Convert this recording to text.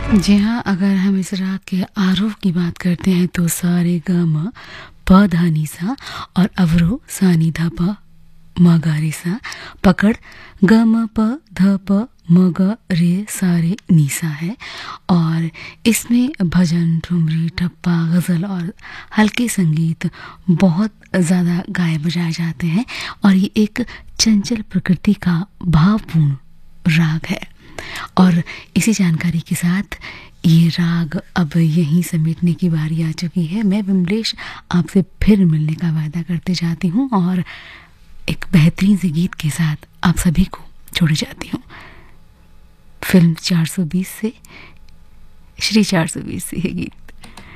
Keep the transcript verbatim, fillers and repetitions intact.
जी हाँ, अगर हम इस राग के आरोह की बात करते हैं तो सा रे ग म प ध नि सा और अवरोह सा नि ध प म ग रे सा, पकड़ ग म प ध प म ग रे सा रे नि सा है। और इसमें भजन, ठुमरी, ठप्पा, गज़ल और हल्के संगीत बहुत ज़्यादा गाए बजाए जाते हैं और ये एक चंचल प्रकृति का भावपूर्ण राग है। और इसी जानकारी के साथ ये राग अब यहीं समेटने की बारी आ चुकी है। मैं विमलेश आपसे फिर मिलने का वादा करते जाती हूँ और एक बेहतरीन से गीत के साथ आप सभी को छोड़ जाती हूँ। फिल्म चार सौ बीस से, श्री चार सौ बीस से ये गीत।